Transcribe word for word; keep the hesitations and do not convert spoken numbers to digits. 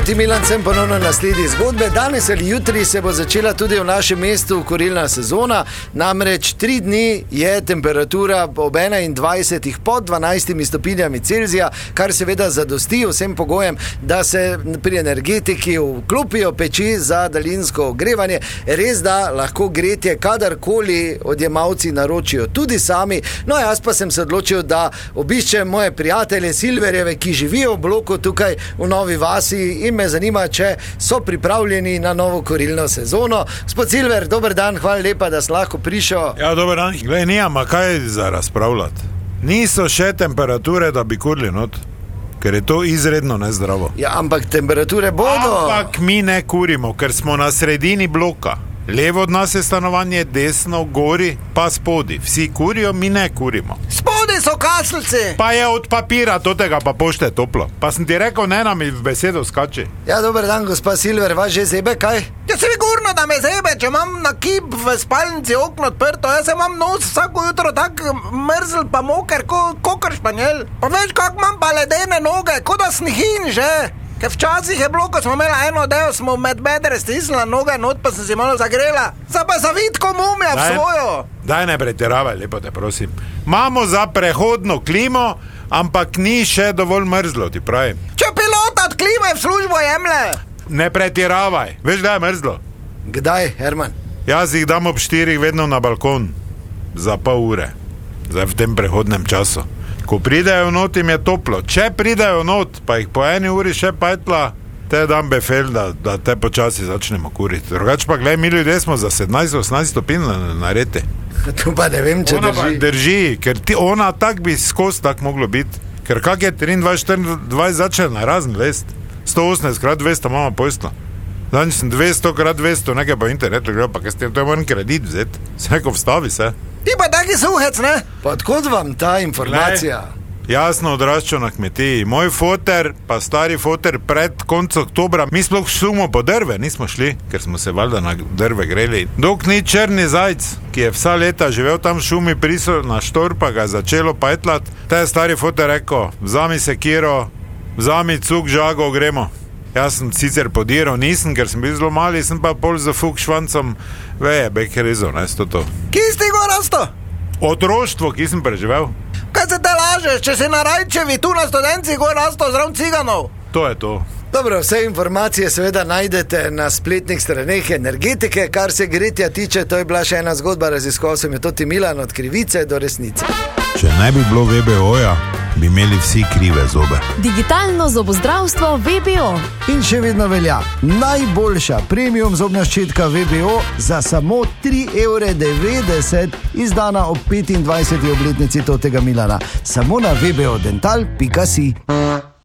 Toti Milan, sem ponovno na sledi zgodbe. Danes ali jutri se bo začela tudi v našem mestu kurilna sezona. Namreč tri dni je temperatura ob enaindvajsetih pod dvanajstimi stopinjami Celzija, kar seveda zadosti vsem pogojem, da se pri energetiki vklopijo peči za daljinsko ogrevanje. Res da lahko gretje kadarkoli odjemalci naročijo tudi sami. No, jaz pa sem se odločil, da obiščem moje prijatelje Silverjeve, ki živijo v bloku tukaj v Novi Vasi, in me zanima, če so pripravljeni na novo kurilno sezono. Gospod Silver, dober dan, hvala lepa, da si lahko prišel. Ja, dober dan. Glej, nijama kaj za razpravljati. Niso še temperature, da bi kurili not, ker je to izredno nezdravo. Ja, ampak temperature bodo. Ampak mi ne kurimo, ker smo na sredini bloka. Levo od nas je stanovanje, desno, gori, pa spodi. Vsi kurijo, mi ne kurimo. Spodi so kaselci. Pa je od papira, totega pa pošte toplo. Pa sem ti rekel, ne nam v besedo skači. Ja, dober dan, gospa Silver, vas že zebe, kaj? Ja, sigurno, da me zebe, če imam na kip v spalnici okno odprto. Jaz imam nos vsako jutro tak mrzl pa moker, ko, kokor španjel. Pa veš, kak imam pa ledene noge, ko da snihin že. Ker včasih je bilo, ko smo imeli eno del, smo med bedre stisnila noge, not pa sem si malo zagrela. Zdaj pa zavitko mumija v svojo. Daj ne pretiravaj, lepo te prosim. Imamo za prehodno klimo, ampak ni še dovolj mrzlo, ti pravim. Če pilota od klime v službo jemle. Ne pretiravaj, veš, da je mrzlo. Kdaj, Herman? Jaz jih dam ob štirih vedno na balkon. Za pol ure. Zdaj v tem prehodnem času. Ko pridejo not, jim je toplo. Če pridejo not, pa jih po eni uri še petla, te dam befel, da, da te počasi začnemo kuriti. Drugač pa, gledaj, mi ljudje smo za sedemnajst osemnajst stopinj na reti. Tu pa ne vem, če ona drži. drži, ker ti, ona tak bi skozi tak moglo biti. Ker kak je triindvajset štiriindvajset začel na razen lest. sto osemnajst krat dvesto mama pojstla. Zdaj sem dvesto krat dvesto, nekaj pa internetu gledal, pa kaj s tem, to je moram kredit vzeti. Se neko vstavi se. Ti pa taki suhec, ne? Pa odkot vam ta informacija? Ne, jasno odraščal na kmetiji. Moj foter, pa stari foter pred konc oktobra, mi sploh šumo po drve nismo šli, ker smo se valjda na drve greli. Dok ni črni zajc, ki je vsa leta živel tam v šumi, prisel na štor, pa ga je začelo petlat. Te je stari foter rekel, vzami sekiro, vzami cuk, žago, gremo. Jaz sem sicer podiral, nisem, ker sem bil zelo mali, sem pa pol za fuk švancom, veje, bekerizo, ne, sto to. Kje si go rasto? Otroštvo, ki sem preživel. Kaj se te lažeš, če si na Rajčevi tu na Studenci go rasto zraven ciganov? To je to. Dobro, vse informacije seveda najdete na spletnih straneh energetike. Kar se gretja tiče, to je bila še ena zgodba, raziskoval sem jo Toti Milan, od krivice do resnice. Če ne bi bilo V B O-ja, bi imeli vsi krive zobe. Digitalno zobozdravstvo V B O. In še vedno velja najboljša premium zobna ščetka V B O za samo tri evre devetdeset, izdana ob petindvajseti obletnici Totega Milana. Samo na v b o dental pika si.